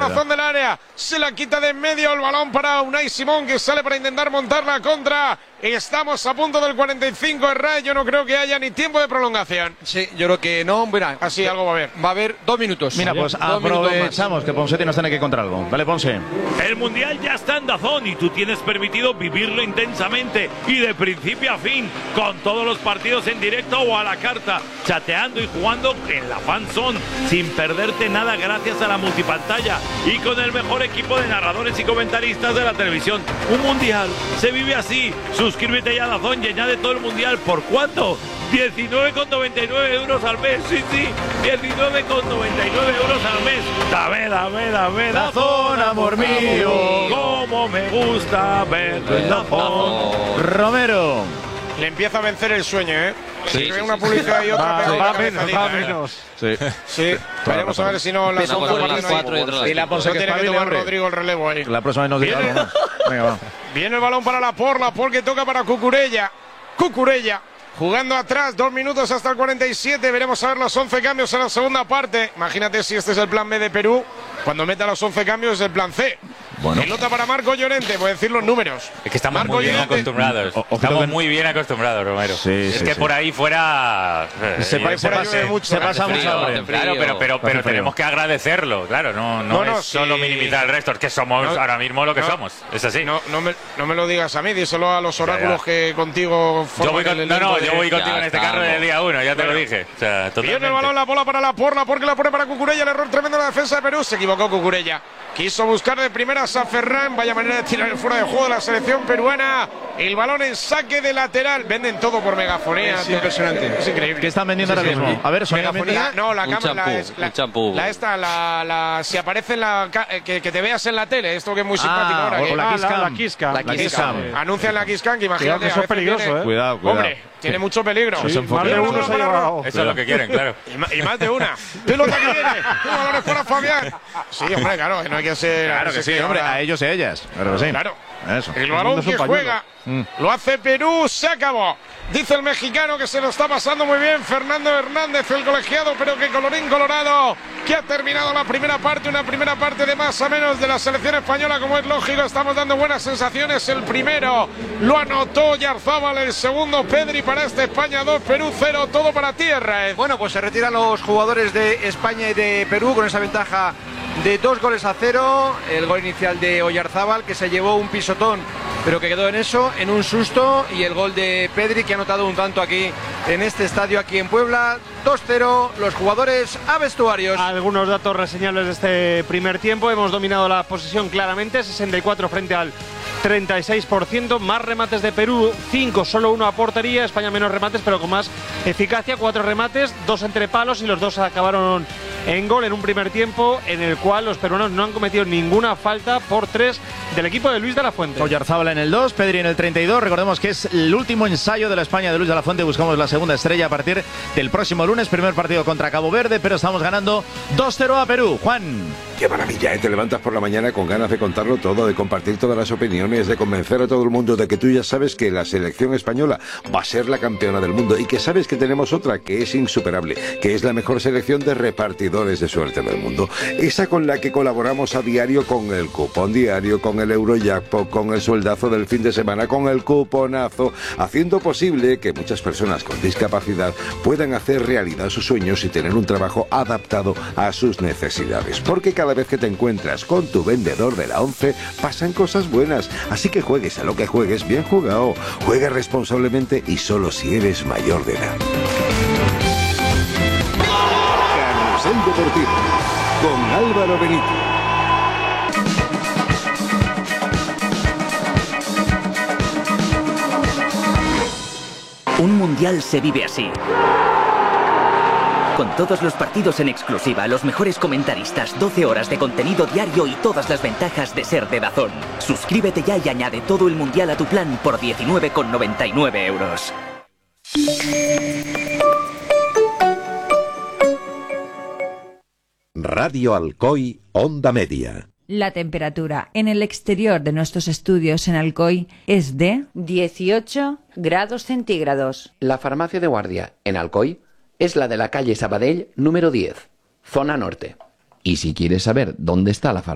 corazón del área. Se la quita de en medio el balón para Unai Simón, que sale para intentar montar la contra. Estamos a punto del 45, Herrera. Yo no creo que haya ni tiempo de prolongación. Sí, yo creo que no. Mira, así algo va a haber. Va a haber 2 minutos. Mira, pues aprovechamos que Ponsetti nos tiene que contar algo. Dale, Ponce. El Mundial ya está en DAZN y tú tienes permitido vivirlo intensamente y de principio a fin, con todos los partidos en directo o a la carta, chateando y jugando en la Fan Zone, sin perderte nada gracias a la multipantalla y con el mejor equipo de narradores y comentaristas de la televisión. Un Mundial se vive así. Suscríbete ya a DAZN y añade todo el Mundial. ¿Por cuánto? 19,99 euros al mes. Sí, 19,99 euros al mes. Dame. DAZN, amor mío. Cómo me gusta verlo en DAZN. Romero. Le empieza a vencer el sueño, ¿eh? Sí, ve una publicidad y otra. Va menos. Sí. Veremos a ver si no la Una cosa en las 4 y otra en las Y la 5. Ponce que tiene que espabile, tomar hombre. Rodrigo el relevo ahí. La próxima vez nos dice algo más. Venga, va. Viene el balón para Laporte que toca para Cucurella. Jugando atrás, 2 minutos hasta el 47. Veremos a ver los 11 cambios en la segunda parte. Imagínate si este es el plan B de Perú. Cuando meta los 11 cambios es el plan C. Bueno. Pelota para Marco Llorente, voy a decir los números. Es que estamos Marco muy bien Llorente. acostumbrados. Estamos muy bien acostumbrados, Romero. Sí, es sí, que sí. por ahí fuera. Se pasa mucho hambre. Claro, pero tenemos que agradecerlo. Claro, no es solo minimizar el resto, es que somos ahora mismo lo que somos. Es así. No me lo digas a mí, díselo a los oráculos que contigo Yo voy, forman el elenco yo voy de- contigo en este carro desde el día 1, ya te lo dije. O sea, Viene totalmente. el balón, la bola para Laporte que la pone para Cucurella. El error tremendo de la defensa de Perú. Se equivocó Cucurella. Quiso buscar de primeras a Ferran. Vaya manera de tirar el fuera de juego de la selección peruana. El balón en saque de lateral. Venden todo por megafonía. Es impresionante. Es increíble. ¿Qué están vendiendo ahora mismo? A ver, Sonia Megafonía, no, la Un cámara. champú, un champú. Si aparece en la. Que te veas en la tele. Esto que es muy simpático ahora. o que- la Kiss Cam. La Kiss Cam. La Kiss Cam. Anuncian la Kiss Cam, que imagínate. Cuidado, que eso a es veces peligroso, viene- ¿eh? Cuidado. Hombre, tiene mucho peligro. Sí, más de uno se ha llevado. Eso es lo que quieren, claro. Y más de una. Pelota que viene. Un balón es para Fabián. Sí, hombre, claro, que no hay que ser. Claro que sí, hombre, a ellos y a ellas. Claro que sí. Claro. Eso. El balón que juega. Lo hace Perú, se acabó. Dice el mexicano que se lo está pasando muy bien Fernando Hernández, el colegiado, pero que colorín colorado, que ha terminado la primera parte, una primera parte de más a menos de la selección española, como es lógico. Estamos dando buenas sensaciones. El primero lo anotó Oyarzábal, el segundo Pedri para este España 2, Perú 0, todo para tierra. Bueno, pues se retiran los jugadores de España y de Perú con esa ventaja de 2-0. El gol inicial de Oyarzábal, que se llevó un pisotón, pero que quedó en eso, en un susto. Y el gol de Pedri, que ha anotado un tanto aquí en este estadio, aquí en Puebla. 2-0, los jugadores a vestuarios. Algunos datos reseñables de este primer tiempo. Hemos dominado la posesión claramente, 64 frente al 36%, más remates de Perú, 5, solo 1 a portería. España menos remates, pero con más eficacia, 4 remates, 2 entre palos, y los 2 acabaron en gol en un primer tiempo en el cual los peruanos no han cometido ninguna falta por 3 del equipo de Luis de la Fuente. Oyarzábal en el 2, Pedri en el 32. Recordemos que es el último ensayo de la España de Luis de la Fuente. Buscamos la segunda estrella a partir del próximo lunes. Primer partido contra Cabo Verde, pero estamos ganando 2-0 a Perú. Juan. Qué maravilla, ¿eh? Te levantas por la mañana con ganas de contarlo todo, de compartir todas las opiniones, de convencer a todo el mundo de que tú ya sabes que la selección española va a ser la campeona del mundo y que sabes que tenemos otra que es insuperable, que es la mejor selección de repartidores de suerte del mundo. Esa con la que colaboramos a diario con el cupón diario, con el Eurojackpot, con el sueldazo del fin de semana, con el cuponazo, haciendo posible que muchas personas con discapacidad puedan hacer realidad sus sueños y tener un trabajo adaptado a sus necesidades. Porque cada vez que te encuentras con tu vendedor de la 11, pasan cosas buenas. Así que juegues a lo que juegues, bien jugado. Juega responsablemente y solo si eres mayor de edad. Carrusel Deportivo con Álvaro Benito. Un mundial se vive así. Con todos los partidos en exclusiva, los mejores comentaristas, 12 horas de contenido diario y todas las ventajas de ser de DAZN. Suscríbete ya y añade todo el mundial a tu plan por 19,99 euros. Radio Alcoy, Onda Media. La temperatura en el exterior de nuestros estudios en Alcoy es de 18 grados centígrados. La farmacia de guardia en Alcoy es la de la calle Sabadell número 10, zona norte. Y si quieres saber dónde está la farmacia